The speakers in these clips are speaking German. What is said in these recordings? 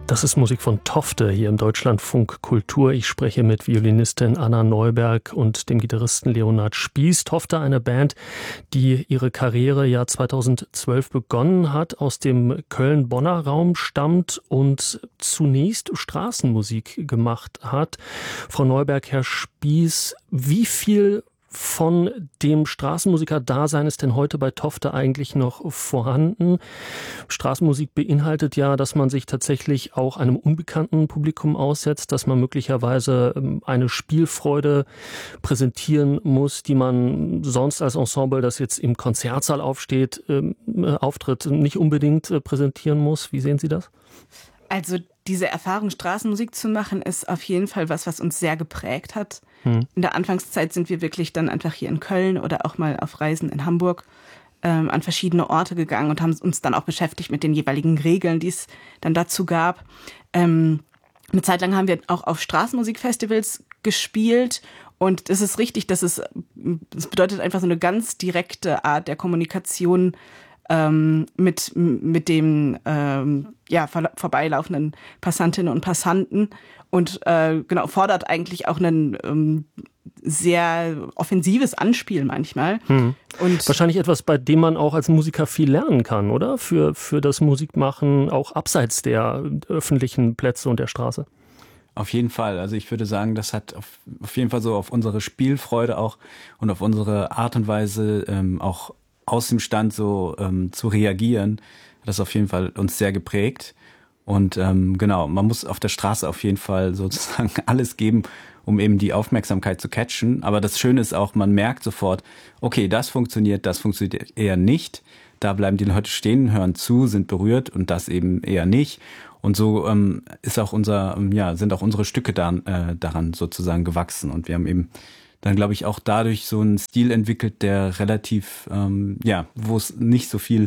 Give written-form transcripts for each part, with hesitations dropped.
Das ist Musik von Tofte hier im Deutschlandfunk Kultur. Ich spreche mit Violinistin Anna Neuberg und dem Gitarristen Leonhard Spieß. Tofte, eine Band, die ihre Karriere ja 2012 begonnen hat, aus dem Köln-Bonner Raum stammt und zunächst Straßenmusik gemacht hat. Frau Neuberg, Herr Spieß, wie viel von dem Straßenmusiker-Dasein ist denn heute bei Tofte eigentlich noch vorhanden? Straßenmusik beinhaltet ja, dass man sich tatsächlich auch einem unbekannten Publikum aussetzt, dass man möglicherweise eine Spielfreude präsentieren muss, die man sonst als Ensemble, das jetzt im Konzertsaal auftritt, nicht unbedingt präsentieren muss. Wie sehen Sie das? Also diese Erfahrung, Straßenmusik zu machen, ist auf jeden Fall was uns sehr geprägt hat. In der Anfangszeit sind wir wirklich dann einfach hier in Köln oder auch mal auf Reisen in Hamburg an verschiedene Orte gegangen und haben uns dann auch beschäftigt mit den jeweiligen Regeln, die es dann dazu gab. Eine Zeit lang haben wir auch auf Straßenmusikfestivals gespielt. Und es ist richtig, das bedeutet einfach so eine ganz direkte Art der Kommunikation mit dem vorbeilaufenden Passantinnen und Passanten und fordert eigentlich auch ein sehr offensives Anspiel manchmal. Und wahrscheinlich etwas, bei dem man auch als Musiker viel lernen kann, oder? Für das Musikmachen auch abseits der öffentlichen Plätze und der Straße. Auf jeden Fall. Also ich würde sagen, das hat auf jeden Fall so auf unsere Spielfreude auch und auf unsere Art und Weise auch aus dem Stand so zu reagieren, das auf jeden Fall uns sehr geprägt. Und man muss auf der Straße auf jeden Fall sozusagen alles geben, um eben die Aufmerksamkeit zu catchen. Aber das Schöne ist auch, man merkt sofort, okay, das funktioniert eher nicht. Da bleiben die Leute stehen, hören zu, sind berührt und das eben eher nicht. Und so ist auch sind auch unsere Stücke daran sozusagen gewachsen. Und wir haben eben dann, glaube ich, auch dadurch so einen Stil entwickelt, der relativ, wo es nicht so viel,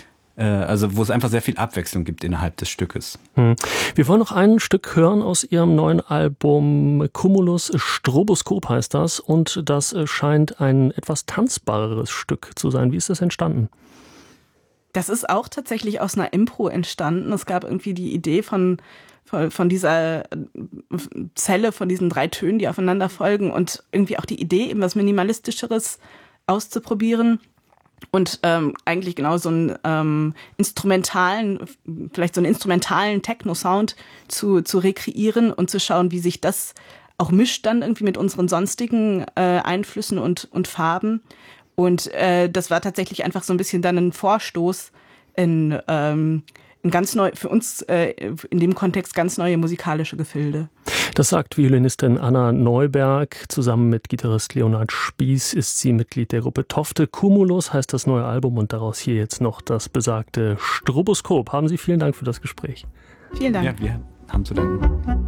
wo es einfach sehr viel Abwechslung gibt innerhalb des Stückes. Wir wollen noch ein Stück hören aus Ihrem neuen Album Cumulus Stroboskop heißt das, und das scheint ein etwas tanzbareres Stück zu sein. Wie ist das entstanden? Das ist auch tatsächlich aus einer Impro entstanden. Es gab irgendwie die Idee von dieser Zelle, von diesen 3 Tönen, die aufeinander folgen und irgendwie auch die Idee, eben was Minimalistischeres auszuprobieren und eigentlich genau so einen instrumentalen Techno-Sound zu rekreieren und zu schauen, wie sich das auch mischt dann irgendwie mit unseren sonstigen Einflüssen und Farben. Und das war tatsächlich einfach so ein bisschen dann ein Vorstoß in ganz neu, für uns in dem Kontext ganz neue musikalische Gefilde. Das sagt Violinistin Anna Neuberg. Zusammen mit Gitarrist Leonhard Spieß ist sie Mitglied der Gruppe Tofte. Cumulus heißt das neue Album und daraus hier jetzt noch das besagte Stroboskop. Haben Sie vielen Dank für das Gespräch. Vielen Dank. Ja, wir haben zu danken.